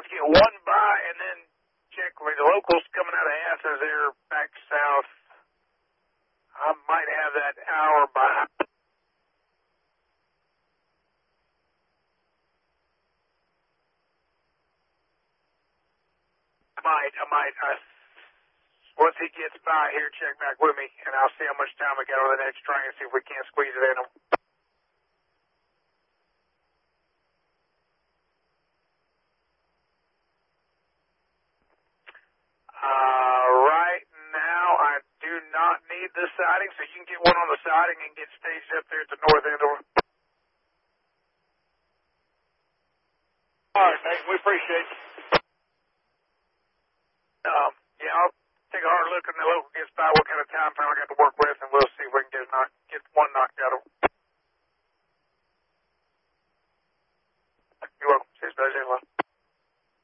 let's get one by and then check with the locals coming out of Athens. They're back south. I might have that hour by. I might. Once he gets by here, check back with me, and I'll see how much time we got on the next train and see if we can't squeeze it in him. Right now, I do not need the siding, so you can get one on the siding and get staged up there at the north end of it. All right, Nate, we appreciate it. Yeah, I'll take a hard look when the local gets by what kind of time frame I got to work with, and we'll see if we can get one knocked out of